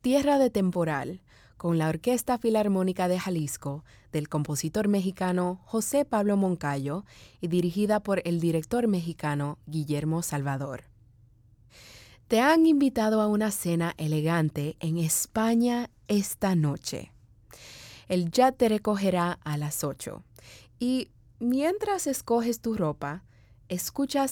Tierra de Temporal, con la Orquesta Filarmónica de Jalisco, del compositor mexicano José Pablo Moncayo y dirigida por el director mexicano Guillermo Salvador. Te han invitado a una cena elegante en España esta noche. El jet te recogerá a las 8 y mientras escoges tu ropa, escuchas